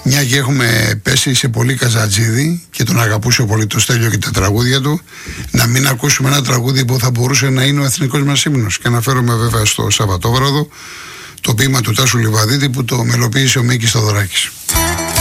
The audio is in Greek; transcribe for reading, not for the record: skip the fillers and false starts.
Μια και έχουμε πέσει σε πολύ Καζατζίδη και τον αγαπούσε πολύ το Στέλιο και τα τραγούδια του, να μην ακούσουμε ένα τραγούδι που θα μπορούσε να είναι ο εθνικός μας ύμνος. Και αναφέρομαι βέβαια στο Σαββατόβραδο, το ποίημα του Τάσου Λιβαδίτη που το μελοποίησε ο Μίκης Θοδωράκης.